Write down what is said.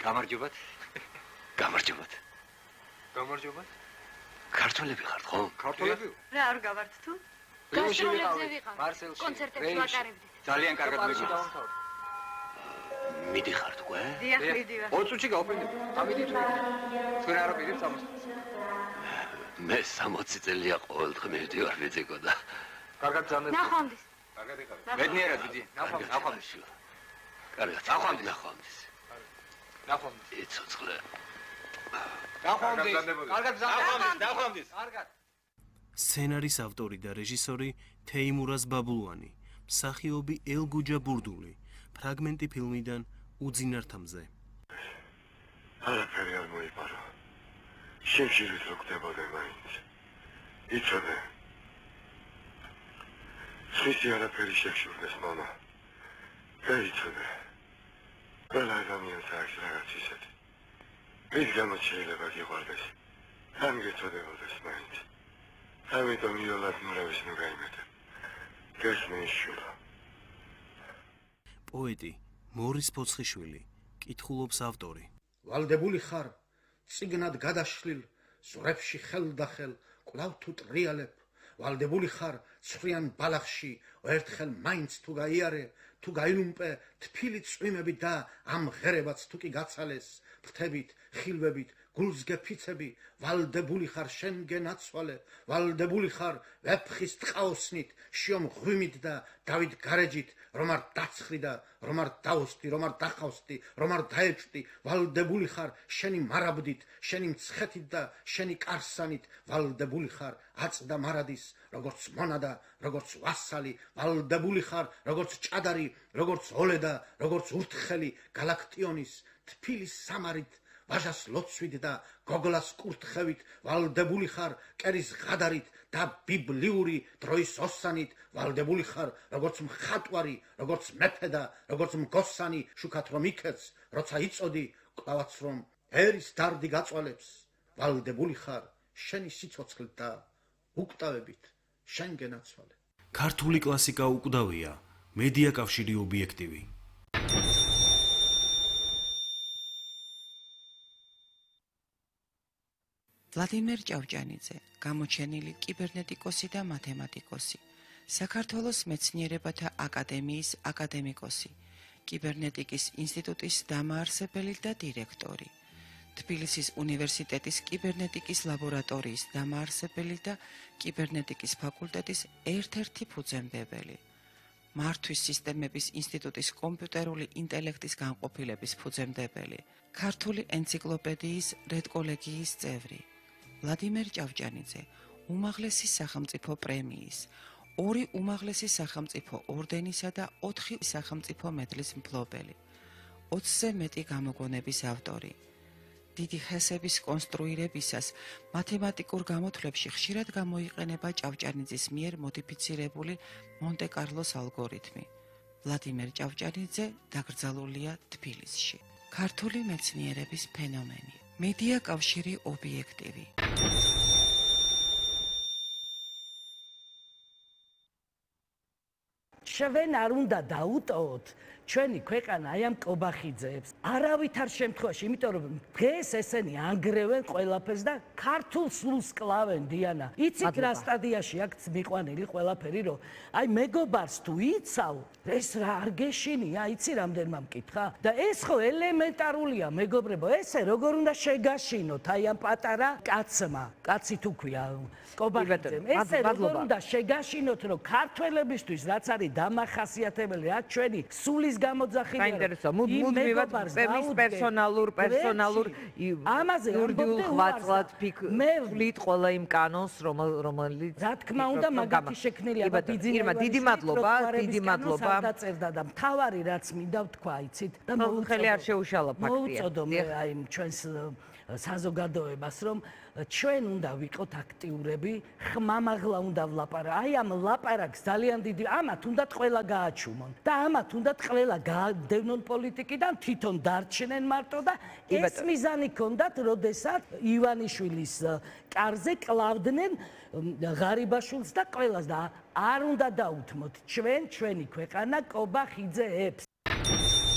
გამარჯობათ. გამარჯობათ. გამარჯობათ. ქართველები ხართ, ხო? ქართველები? რა არ გავართ თუ? გასტროლებზე ვიყავ. კონცერტებში ვატარებდით. ძალიან კარგად მეგობრებთ. მიდიხართ უკვე? დიახ, მიდივარ. 20 წუთში გავყიდეთ. ამიტომ თქვენ არ აპირებთ ამას. მე 60 წელია ყოველდღე მივდივარ ბიძიკო და კარგად ძანეთ. ნახვამდის. კარგად იყავით. ბედნიერად ბიძი. ნახვამდის. კარგად. ნახვამდის. იცოცხლე. ნახვამდის. კარგად ძანეთ. ნახვამდის. კარგად. სცენარის ავტორი და რეჟისორი თეიმურაზ ბაბულვანი, მსახიობი ელგუჯა ბურდული, ფრაგმენტი ფილმიდან უძინართამზე. არაფერი არ მოიპარო. შიმშილით რო ხდებოდა მაინც. იცოდე. ხისი არაფერი შეგშურდეს მამა. და იცოდე. ყველა ადამიანს აქვს რაღაც ისეთი. მის გამო შეიძლება გიყვარდეს. ამ გეწოდებოდეს მაინც. ამიტომ იოლად მრევის ნუ გაიმეტე. გესმის შულა. პოეტი მორის ფოცხიშვილი, კითხულობს ავტორი. ვალდებული ხარ, წიგნად გადაშლილ, ზურებში ხელდახელ, კვლავ თუ ტრიალებ. ვალდებული ხარ, ცხრიან ბალახში, ერთხელ მაინც თუ გაიარე, თუ გაილუმპე, თფილი წვიმები და ამ ღერებაც თუ კი გაცალეს, ფრთებით, ხილვებით, გულს გეფიცები, ვალდებული ხარ შენ გენაცვალე, ვალდებული ხარ ვეფხის ტყაოსნით, შიომ ღვიმით და დავით გარეჯით, რომ არ დაცხრი და რომ არ დაოსტი, რომ არ დახავსტი, რომ არ დაეჭვდი, ვალდებული ხარ შენი მარაბდით, შენი მცხეთით და შენი კარსანით, ვალდებული ხარ აწდა მარადის, როგორც მონადა, როგორც ვასალი, ვალდებული ხარ როგორც ჭადარი, როგორც ოლედა, როგორც ურთხელი, გალაქტიონის, თფილის სამარით, ვაჟას ლოცვით და გოგლას კურთხევით, ვალდებული ხარ კერის ღადარით და ბიბლიური დროის ოსანით, ვალდებული ხარ როგორც მხატვარი, როგორც მეფე და როგორც მგოსანი, შუქად რომ იქეც, როცა იწოდი, კლავაც რომ ერის დარდი გაწვალებს, ვალდებული ხარ შენი სიცოცხლით და უკვდავებით შენ გენაცვალე. ქართული კლასიკა უკვდავია, მედია კავშირი ობიექტივი. ვლადიმერ ჭავჭანიძე, გამოჩენილი კიბერნეტიკოსი და მათემატიკოსი, საქართველოს მეცნიერებათა აკადემიის აკადემიკოსი, კიბერნეტიკის ინსტიტუტის დამაარსებელი და დირექტორი, თბილისის უნივერსიტეტის კიბერნეტიკის ლაბორატორიის დამაარსებელი და კიბერნეტიკის ფაკულტეტის ერთ-ერთი ფუძემდებელი, მართვის სისტემების ინსტიტუტის კომპიუტერული ინტელექტის განყოფილების ფუძემდებელი, ქართული ენციკლოპედიის რედკოლეგიის წევრი. ვლადიმერ ჭავჭანიძე, უმაღლესი სახელმწიფო პრემიის, 2 უმაღლესი სახელმწიფო ორდენისა და 4 სახელმწიფო მედლის მფლობელი, 20-ზე მეტი გამოგონების ავტორი. დიდი ხესების კონსტრუირებისას მათემატიკურ გამოთვლებში ხშირად გამოიყენება ჭავჭანიძის მიერ მოდიფიცირებული მონტე-კარლოს ალგორითმი. ვლადიმერ ჭავჭანიძე დაკრძალულია თბილისში. ქართული მეცნიერების ფენომენი. მედია კავშირი ობიექტივი. ჩვენ არ უნდა დაუტოვოთ ჩვენი ქვეყანა აი ამ კობახიძეებს. არავითარ შემთხვევაში, იმიტომ რომ დღეს ესენი ანგრევენ ყველაფერს და ქართულ სულს კლავენ დიანა. იცით რა სტადიაში აქვს მიყვანილი ყველაფერი, რომ აი მეგობარს თუ იცავ, ეს რა არ გეშინია, იცი რამდენმა მკითხა? და ეს ხო ელემენტარულია, მეგობრებო, ესე როგორ უნდა შეგაშინოთ აი ამ პატარა კაცმა, კაცი თუ ქვია კობახიძემ. ესე როგორ უნდა შეგაშინოთ, რომ ქართველებისთვის რაც არის დამახასიათებელი, რაც ჩვენი სულის გამოძახილია. საინტერესო, მუდმივად პემის პერსონალურ ამაზე იურიდიულ ღვაწლად ფიქრით ყველა იმ კანონს, რომელიც რა თქმა უნდა მაგათი შექმნილია დიდი მადლობა, დიდი მადლობა. დაწერდა და მთავარი რაც მინდა ვთქვა, იცით? და მოუწოდო არ შეუშალა ფაქტია. მოუწოდო მე აი ჩვენს საზოგადოებას, რომ ჩვენ უნდა ვიყოთ აქტიურები, ხმამაღლა უნდა ვლაპარაკოთ. აი ამ ლაპარაკს ძალიან დიდი, ამათ უნდათ ყველა გააჩუმონ და ამათ უნდათ ყველა გაადევნონ პოლიტიკიდან, თვითონ დარჩნენ მარტო და ეს მიზანი ჰქონდათ, როდესაც ივანიშვილის კარზე კლავდნენ ღარიბაშვილს და ყველას და არ უნდა დაუთმოთ ჩვენი ქვეყანა კობახიძეებს.